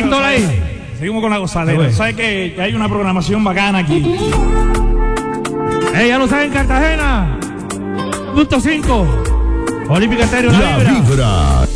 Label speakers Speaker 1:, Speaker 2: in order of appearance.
Speaker 1: dándole ahí.
Speaker 2: Seguimos con la gozadera. ¿Sabes que hay una programación bacana aquí?
Speaker 1: Ya lo saben, Cartagena. Punto 5. Olímpica Estéreo,
Speaker 3: La vibra